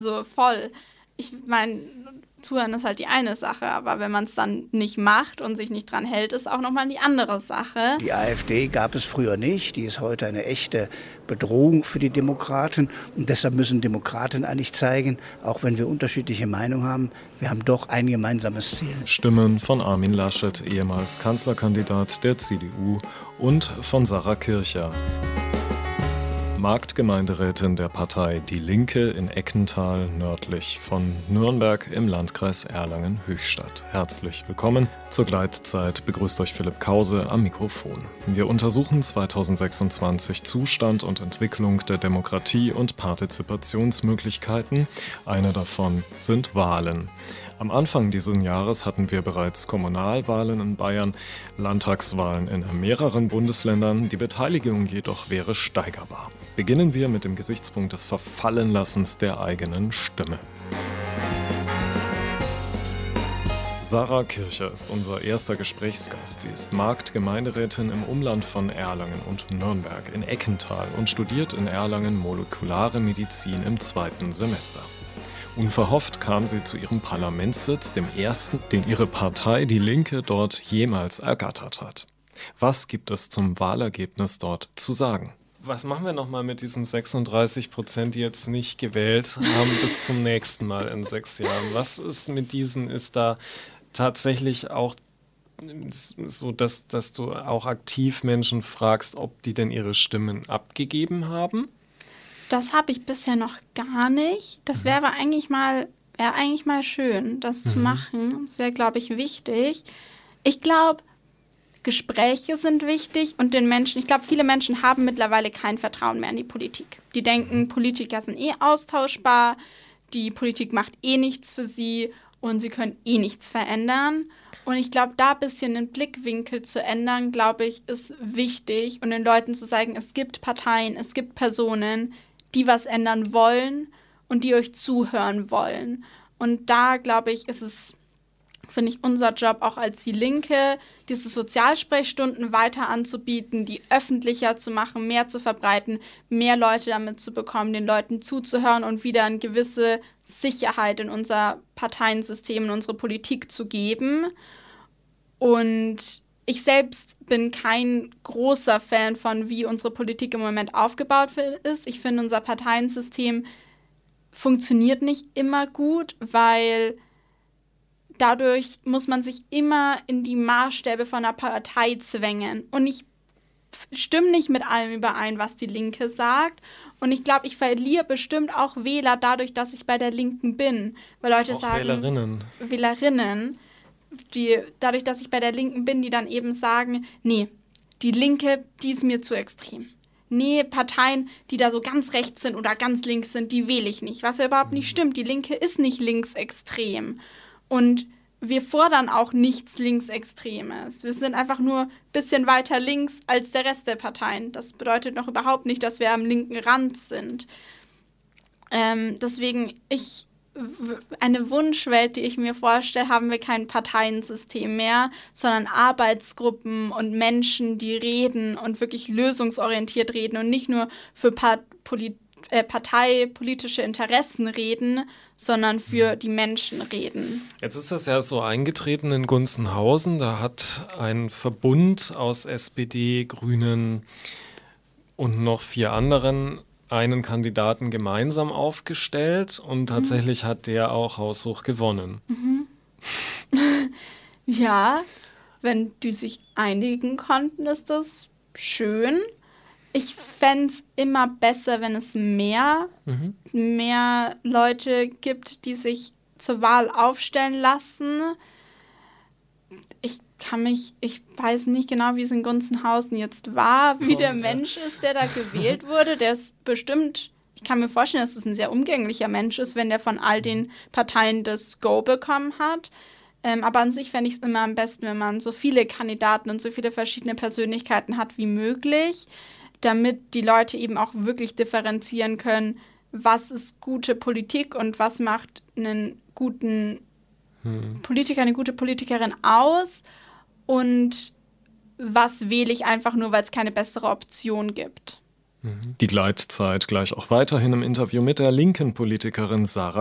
So voll. Ich meine, zuhören ist halt die eine Sache, aber wenn man es dann nicht macht und sich nicht dran hält, ist auch nochmal die andere Sache. Die AfD gab es früher nicht. Die ist heute eine echte Bedrohung für die Demokraten. Und deshalb müssen Demokraten eigentlich zeigen, auch wenn wir unterschiedliche Meinungen haben, wir haben doch ein gemeinsames Ziel. Stimmen von Armin Laschet, ehemals Kanzlerkandidat der CDU, und von Sarah Kircher, Marktgemeinderätin der Partei Die Linke in Eckental, nördlich von Nürnberg im Landkreis Erlangen-Höchstadt. Herzlich willkommen. Zur Gleitzeit begrüßt euch Philipp Krause am Mikrofon. Wir untersuchen 2026 Zustand und Entwicklung der Demokratie und Partizipationsmöglichkeiten. Eine davon sind Wahlen. Am Anfang dieses Jahres hatten wir bereits Kommunalwahlen in Bayern, Landtagswahlen in mehreren Bundesländern. Die Beteiligung jedoch wäre steigerbar. Beginnen wir mit dem Gesichtspunkt des Verfallenlassens der eigenen Stimme. Sarah Kircher ist unser erster Gesprächsgast. Sie ist Marktgemeinderätin im Umland von Erlangen und Nürnberg in Eckental und studiert in Erlangen molekulare Medizin im 2. Semester. Unverhofft kam sie zu ihrem Parlamentssitz, dem ersten, den ihre Partei Die Linke dort jemals ergattert hat. Was gibt es zum Wahlergebnis dort zu sagen? Was machen wir nochmal mit diesen 36%, die jetzt nicht gewählt haben, bis zum nächsten Mal in 6 Jahren? Was ist mit diesen, ist da tatsächlich auch so, dass du auch aktiv Menschen fragst, ob die denn ihre Stimmen abgegeben haben? Das habe ich bisher noch gar nicht. Das wäre aber eigentlich mal schön, das zu machen. Das wäre, glaube ich, wichtig. Ich glaube, Gespräche sind wichtig und ich glaube, viele Menschen haben mittlerweile kein Vertrauen mehr in die Politik. Die denken, Politiker sind austauschbar, die Politik macht nichts für sie und sie können nichts verändern. Und ich glaube, da ein bisschen den Blickwinkel zu ändern, glaube ich, ist wichtig und den Leuten zu sagen, es gibt Parteien, es gibt Personen, die was ändern wollen und die euch zuhören wollen. Und da, glaube ich, finde ich, unser Job auch als Die Linke, diese Sozialsprechstunden weiter anzubieten, die öffentlicher zu machen, mehr zu verbreiten, mehr Leute damit zu bekommen, den Leuten zuzuhören und wieder eine gewisse Sicherheit in unser Parteiensystem, in unsere Politik zu geben. Und ich selbst bin kein großer Fan von, wie unsere Politik im Moment aufgebaut ist. Ich finde, unser Parteiensystem funktioniert nicht immer gut, weil dadurch muss man sich immer in die Maßstäbe von einer Partei zwängen. Und ich stimme nicht mit allem überein, was die Linke sagt. Und ich glaube, ich verliere bestimmt auch Wähler dadurch, dass ich bei der Linken bin. Weil Leute auch sagen, Wählerinnen, dadurch, dass ich bei der Linken bin, die dann eben sagen, nee, die Linke, die ist mir zu extrem. Nee, Parteien, die da so ganz rechts sind oder ganz links sind, die wähle ich nicht. Was ja überhaupt nicht stimmt. Die Linke ist nicht linksextrem. Und wir fordern auch nichts Linksextremes. Wir sind einfach nur ein bisschen weiter links als der Rest der Parteien. Das bedeutet noch überhaupt nicht, dass wir am linken Rand sind. Deswegen, eine Wunschwelt, die ich mir vorstelle, haben wir kein Parteiensystem mehr, sondern Arbeitsgruppen und Menschen, die reden und wirklich lösungsorientiert reden und nicht nur für parteipolitische Interessen reden, sondern für die Menschen reden. Jetzt ist das ja so eingetreten in Gunzenhausen. Da hat ein Verbund aus SPD, Grünen und noch 4 anderen einen Kandidaten gemeinsam aufgestellt und tatsächlich hat der auch haushoch gewonnen. Ja, wenn die sich einigen konnten, ist das schön. Ich fände es immer besser, wenn es mehr Leute gibt, die sich zur Wahl aufstellen lassen. Ich weiß nicht genau, wie es in Gunzenhausen jetzt war, wie der Mensch ist, der da gewählt wurde. Der ist bestimmt, ich kann mir vorstellen, dass es ein sehr umgänglicher Mensch ist, wenn der von all den Parteien das Go bekommen hat. Aber an sich fände ich es immer am besten, wenn man so viele Kandidaten und so viele verschiedene Persönlichkeiten hat wie möglich, damit die Leute eben auch wirklich differenzieren können, was ist gute Politik und was macht einen guten Politiker, eine gute Politikerin aus und was wähle ich einfach nur, weil es keine bessere Option gibt. Die Gleitzeit gleich auch weiterhin im Interview mit der linken Politikerin Sarah